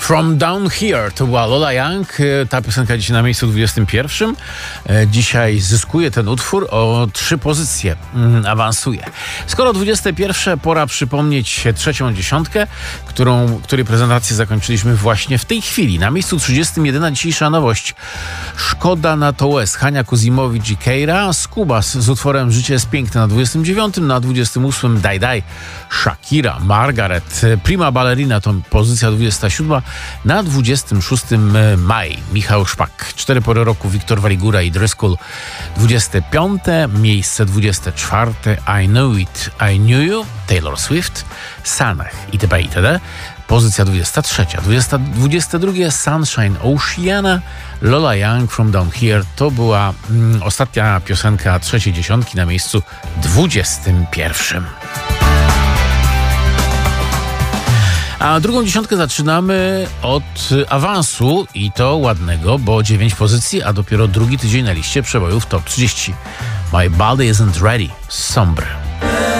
From Down Here to była Lola Young. Ta piosenka dzisiaj na miejscu 21. Dzisiaj zyskuje ten utwór o 3 pozycje. Awansuje. Skoro 21, pora przypomnieć trzecią dziesiątkę, której prezentację zakończyliśmy właśnie w tej chwili. Na miejscu 31 dzisiejsza nowość. Szkoda na to łez. Hania Kuzimowicz i Keira. Skubas z utworem Życie jest piękne na 29. Na 28 Daj Daj. Shakira, Margaret. Prima Ballerina to pozycja 27. Na 26 maj Michał Szpak. 4 pory roku Wiktor Waligura i Driscoll. 25. miejsce 24. I Know It, I Knew You. Taylor Swift. Sanach itp. itd. Pozycja 23. 22. Sunshine Oceana. Lola Young From Down Here. To była ostatnia piosenka trzeciej dziesiątki na miejscu 21. A drugą dziesiątkę zaczynamy od awansu i to ładnego, bo 9 pozycji, a dopiero drugi tydzień na liście przebojów Top 30. My Body Isn't Ready. Sombre.